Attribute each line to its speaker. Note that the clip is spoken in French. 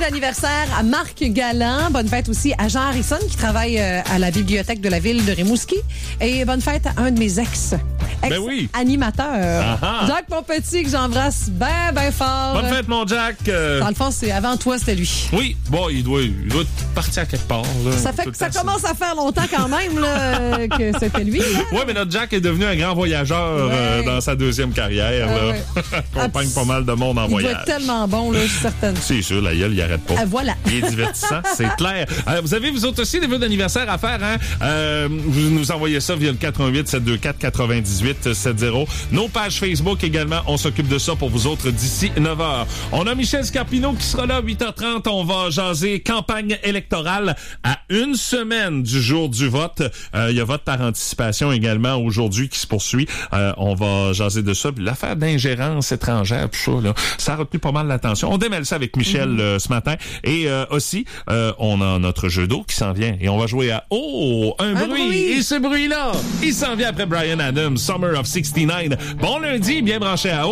Speaker 1: anniversaire à Marc Galland. Bonne fête aussi à Jean Harrison qui travaille à la bibliothèque de la ville de Rimouski. Et bonne fête à un de mes ex-animateurs. Jack, mon petit, que j'embrasse bien fort.
Speaker 2: Bonne fête, mon Jack.
Speaker 1: Dans le fond, c'est avant toi, c'était lui.
Speaker 2: Oui, bon, il doit partir à quelque part. Là,
Speaker 1: ça fait que ça commence à faire longtemps quand même là, que c'était lui.
Speaker 2: Oui, mais notre Jack est devenu un grand voyageur dans sa deuxième carrière. Accompagne pas mal de monde en voyage.
Speaker 1: Il doit être tellement bon, là, je suis certaine.
Speaker 2: C'est sûr, la gueule, il arrête pas.
Speaker 1: Voilà.
Speaker 2: Il est divertissant, c'est clair. Vous avez, vous autres aussi, des vœux d'anniversaire à faire, hein? Vous nous envoyez ça via le 88 724 98 70. Nos pages Facebook également, on s'occupe de ça pour vous autres d'ici 9h. On a Michel Scarpino qui sera là à 8h30. On va jaser campagne électorale à une semaine du jour du vote. Il y a vote par anticipation également aujourd'hui qui se poursuit. On va jaser de ça. Puis l'affaire d'ingérence étrangère, tout ça, là, ça a retenu pas mal l'attention. On démêle ça avec Michel ce matin. Et aussi, on a notre jeu d'eau qui s'en vient. Et on va jouer à un bruit. Et ce bruit-là, il s'en vient après Bryan Adams, Summer of 69. Bon lundi, bien branché à